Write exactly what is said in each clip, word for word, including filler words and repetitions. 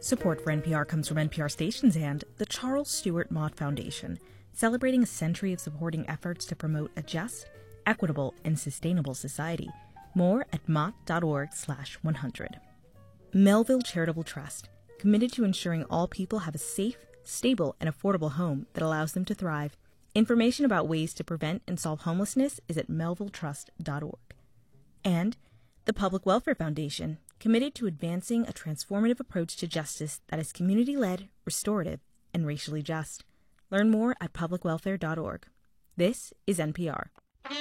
Support for N P R comes from N P R stations and the Charles Stewart Mott Foundation, celebrating a century of supporting efforts to promote a just, equitable, and sustainable society. More at mott.org slash 100. Melville Charitable Trust, committed to ensuring all people have a safe, stable, and affordable home that allows them to thrive. Information about ways to prevent and solve homelessness is at melville trust dot org. And the Public Welfare Foundation, committed to advancing a transformative approach to justice that is community-led, restorative, and racially just. Learn more at public welfare dot org. This is N P R.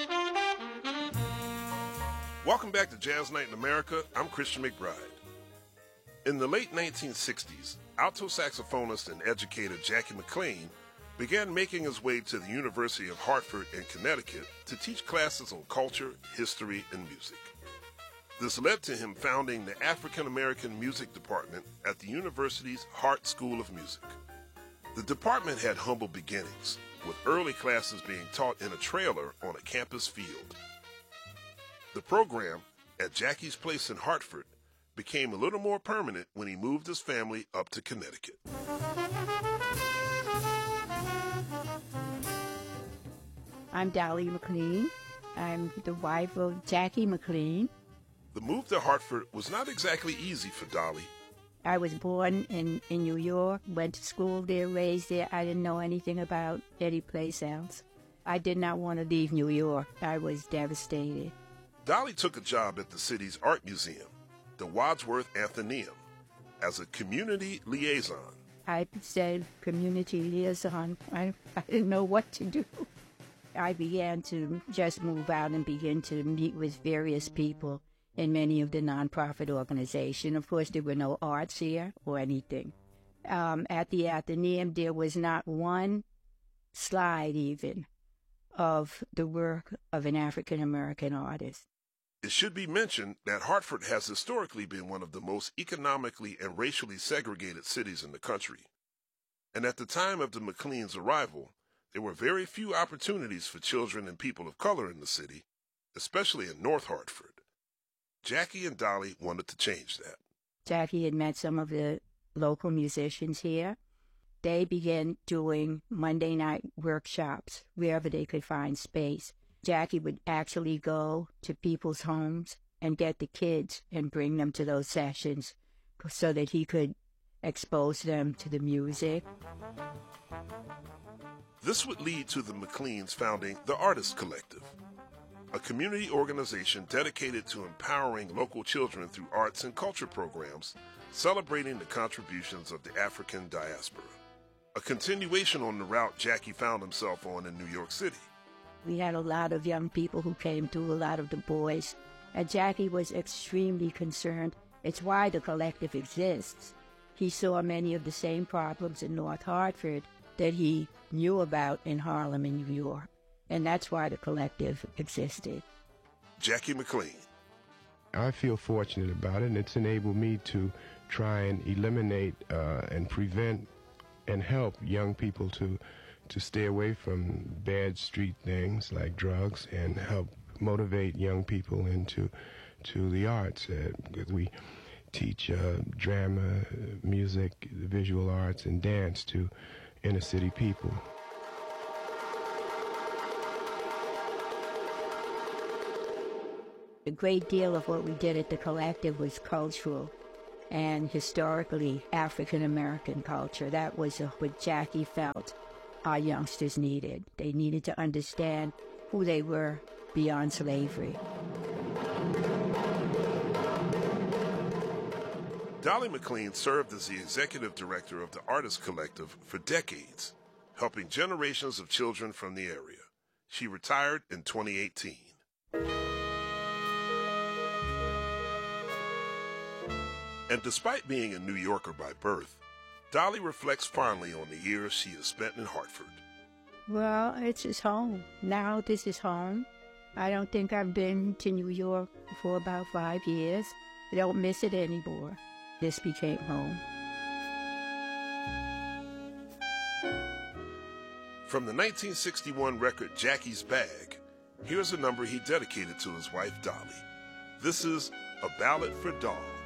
Welcome back to Jazz Night in America. I'm Christian McBride. In the late nineteen sixties, alto saxophonist and educator Jackie McLean began making his way to the University of Hartford in Connecticut to teach classes on culture, history, and music. This led to him founding the African American Music Department at the university's Hart School of Music. The department had humble beginnings, with early classes being taught in a trailer on a campus field. The program, at Jackie's place in Hartford, became a little more permanent when he moved his family up to Connecticut. I'm Dolly McLean. I'm the wife of Jackie McLean. The move to Hartford was not exactly easy for Dolly. I was born in, in New York, went to school there, raised there. I didn't know anything about any place else. I did not want to leave New York. I was devastated. Dolly took a job at the city's art museum, the Wadsworth Atheneum, as a community liaison. I said community liaison. I, I didn't know what to do. I began to just move out and begin to meet with various people in many of the nonprofit organizations. Of course, there were no arts here or anything. Um, at the Atheneum, there was not one slide even of the work of an African-American artist. It should be mentioned that Hartford has historically been one of the most economically and racially segregated cities in the country. And at the time of the McLean's arrival, there were very few opportunities for children and people of color in the city, especially in North Hartford. Jackie and Dolly wanted to change that. Jackie had met some of the local musicians here. They began doing Monday night workshops wherever they could find space. Jackie would actually go to people's homes and get the kids and bring them to those sessions so that he could expose them to the music. This would lead to the McLeans founding the Artists Collective, a community organization dedicated to empowering local children through arts and culture programs, celebrating the contributions of the African diaspora. A continuation on the route Jackie found himself on in New York City. We had a lot of young people who came through, a lot of the boys, and Jackie was extremely concerned. It's why the collective exists. He saw many of the same problems in North Hartford that he knew about in Harlem and New York, and that's why the collective existed. Jackie McLean. I feel fortunate about it, and it's enabled me to try and eliminate uh, and prevent and help young people to to stay away from bad street things like drugs and help motivate young people into to the arts. Uh, we teach uh, drama, music, visual arts, and dance to inner city people. A great deal of what we did at the collective was cultural and historically African-American culture. That was uh, what Jackie felt our youngsters needed. They needed to understand who they were beyond slavery. Dolly McLean served as the executive director of the Artists Collective for decades, helping generations of children from the area. She retired in twenty eighteen. And despite being a New Yorker by birth, Dolly reflects fondly on the years she has spent in Hartford. Well, it's his home. Now this is home. I don't think I've been to New York for about five years. I don't miss it anymore. This became home. From the nineteen sixty-one record Jackie's Bag, here's a number he dedicated to his wife Dolly. This is A Ballad for Doll.